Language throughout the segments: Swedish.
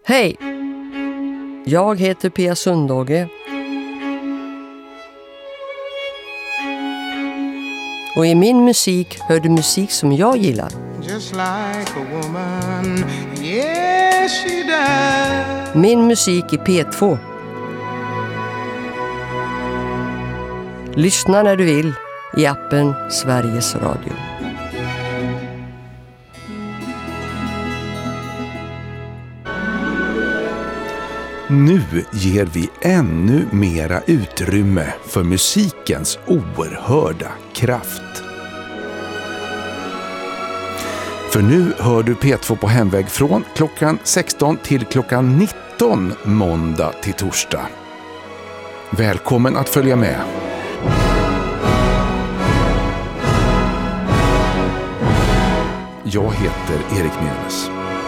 Hej! Jag heter Pia Sundhage. Och i min musik hör du musik som jag gillar. Just like a woman, yes she does. Min musik i P2. Lyssna när du vill i appen Sveriges Radio. Nu ger vi ännu mera utrymme för musikens oerhörda kraft. För nu hör du P2 på hemväg från klockan 16 till klockan 19 måndag till torsdag. Välkommen att följa med. Jag heter Erik Mjönes.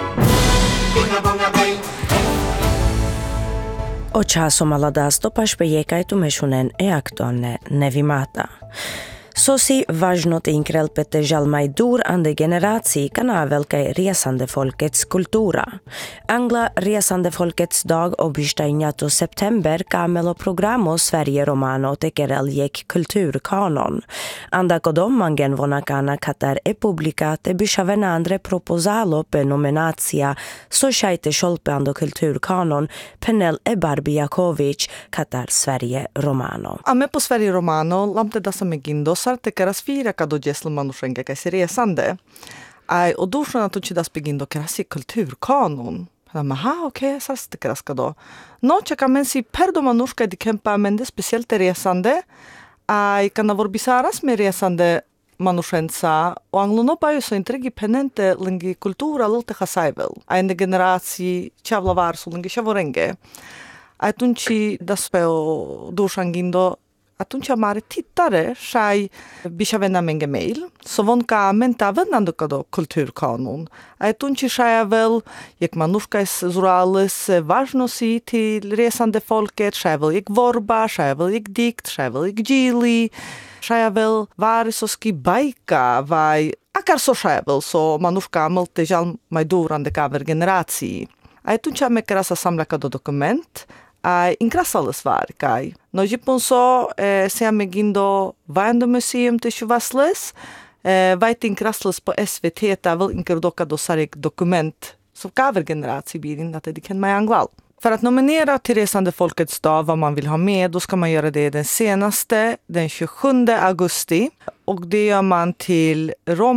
Očasomala stopaš pejekajtu mešunen e aktualne nevimata. Sosi važnot inkrelpete žalmajdur ande generaciji kanavelkaj resande folkets kultura. Angla resande folkets dag obyštajnjato september kamelo programo Sverige romano tekereljek kulturkanon. Anda kodom mangen vonakana katar e publikate byšavenandre propozalo pe nominacija so šajte šolpeando kulturkanon penel e Barbijaković katar Sverige romano. A me po Sverige romano lamte da sam megindos te keras fira kado jeslo manushenga kasi resande. Ai odushona to chidas begindo kerasi kulturkanon. Aha, okej, sas te keras kado. No chaka mensi perdo manushka di kempa mende speciellt resande. Ai kana vorbisaras me resande manushensa o anglono paio so intrigi penente lingi kultura lulte hasaivel. Ai ne generaciji chavlavar su lingi shavorenge. Ai tunci daspeo dushangindo atunci amare tittare sai bishavena menge mail så vonka menta vennando kado kulturkanon atunci sai väl jak manushkais zurales važnosti till resande folket sai väl jak vorba sai väl jak dikt sai väl jak gili sai väl varisoski bajka vai akar so sai väl so manushka malte jal majdurande kaver generaciji atunci me krasa samla kado dokument inkrasales var kai. No jipon so se megindo vando museum te chuvasles vait inkrasles på SVT ta väl inkerdoka do sarek dokument så kaver generatie bidin att det kan man angval. För att nominera till resande folkets dag vad man vill ha med då ska man göra det den senaste den 27 augusti och det gör man till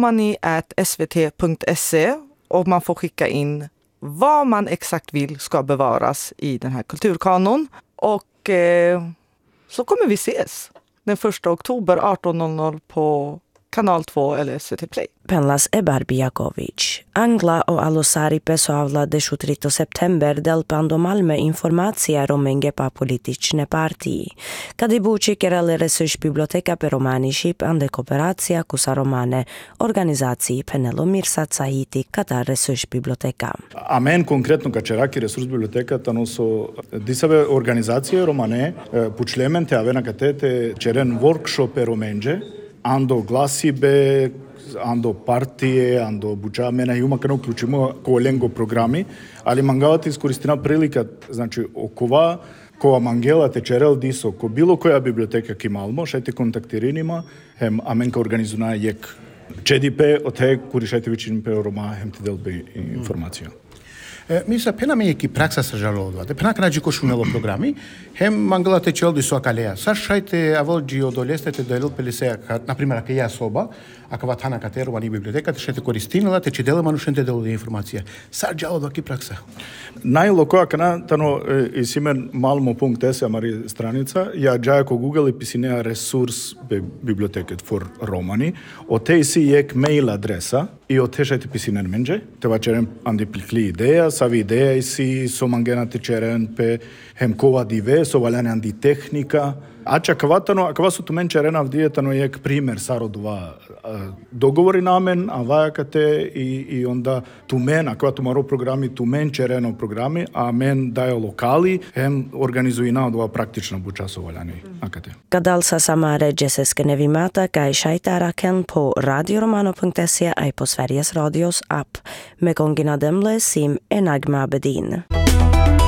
romani@svt.se och man får skicka in vad man exakt vill ska bevaras i den här kulturkanon. Och så kommer vi ses den 1 oktober 18.00 på Kanal 2 eller SVT Play. Penlas e Barbijaković. Angla o alosari pesovla de 3 september delpando Malmö informacija romenge pa politične partiji. Kad i buči kerele resursbiblioteka per romani šip ande kooperacija kusa romane organizaciji Penelo Mirsat Sahiti kata resursbiblioteka. Amen konkretno kačeraki resursbiblioteka tano so disave organizacije romane pučlemente avena katete čeren workshope romenje ando glasibe, ando partije, ando buđamena i umakano uključimo kolengo programi, ali mangavati iskoristina prilika, znači okova kova mangela tečerel diso, ko bilo koja biblioteka ki malmo, šajte kontaktirinima, hem amenka organizuna jek ČDP, o te kuri šajte vičin pe Roma, hem ti delbi informaciju. Misa pena me ki praksa sa žalodva. De pena krađi ko šunelo programi, hem mangala te čeldi su akalea. Sa šajte avolđi odoleste te dojel pelisea, na primjer, ako ja soba, ako vatana kateru vani biblioteka, te šajte koristinila, te če dele manušente delu informacija. Sa žalodva ki praksa. Najloko kana tano isimen malmo.se amari stranica, ja džajako Google i pisinea resurs biblioteket for romani, o te isi jek mail adresa, i o te šajte pisinen menđe, te vačerem andi plikli ideja, savi ideja isi, so mangena te čeren pe hem kova dive, so valjane andi tehnika. Ača kava su tu men čerena vdijetano jek primer sarodova dogovori namen, a vajakate i onda tu men, akva tu maro programi, tu men čereno programi, a men dajo lokali, hem organizuji na odova praktična buča so valjani akate. Kadal sa samare džeseske nevimata kaj šajtara ken po radioromano.se aj po Sveriges Radios app. Med kongina demle sim enagma bedin.